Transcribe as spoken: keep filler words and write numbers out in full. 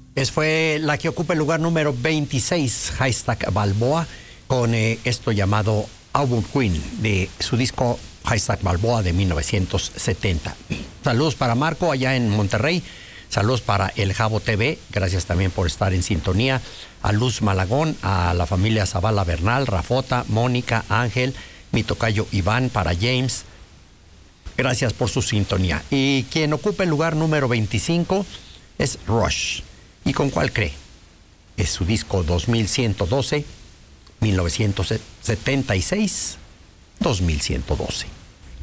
Es fue la que ocupa el lugar número veintiséis, Haystack Balboa, con eh, esto llamado Album Queen, de su disco Haystack Balboa de mil novecientos setenta. Saludos para Marco allá en Monterrey. Saludos para El Jabo T V. Gracias también por estar en sintonía. A Luz Malagón, a la familia Zavala Bernal, Rafota, Mónica, Ángel, mi tocayo Iván, para James. Gracias por su sintonía. Y quien ocupa el lugar número veinticinco es Rush. ¿Y con cuál cree? Es su disco dos mil ciento doce, mil novecientos setenta y seis, dos mil ciento doce.